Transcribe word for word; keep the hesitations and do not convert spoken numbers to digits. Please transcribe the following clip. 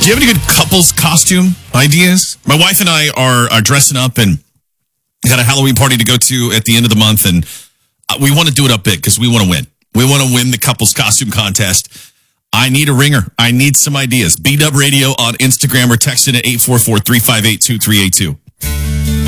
you have any good couples costume ideas? My wife and I are, are dressing up and got a Halloween party to go to at the end of the month, and we want to do it up big because we want to win. We want to win the couples costume contest. I need a ringer. I need some ideas. B-Dub Radio on Instagram or text in at eight four four, three five eight, two three eight two.